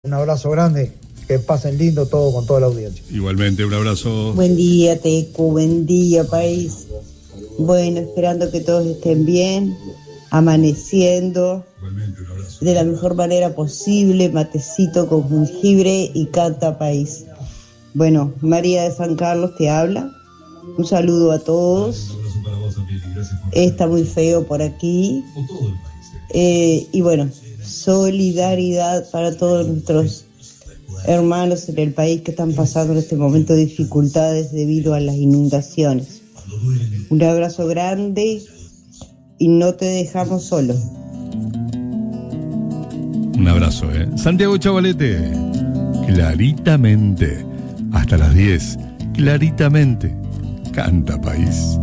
Un abrazo grande, que pasen lindo todo con toda la audiencia. Igualmente, un abrazo. Buen día, Tecu, buen día, país. Bueno, esperando que todos estén bien, amaneciendo de la mejor manera posible, matecito con jengibre y canta país. Bueno, María de San Carlos te habla. Un saludo a todos. Está muy feo por aquí. Y bueno, solidaridad para todos nuestros hermanos en el país que están pasando en este momento dificultades debido a las inundaciones. Un abrazo grande y no te dejamos solo. Un abrazo, Santiago Chavalete, claritamente, hasta las 10, claritamente, canta país.